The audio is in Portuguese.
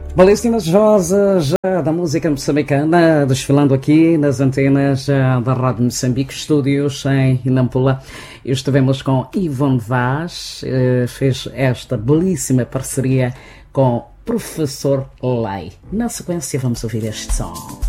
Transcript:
Belíssimas vozes da música moçambicana, desfilando aqui nas antenas da Rádio Moçambique, estúdios em Nampula. Estivemos com Ivone Vaz, fez esta belíssima parceria com Professor Lei. Na sequência vamos ouvir este som.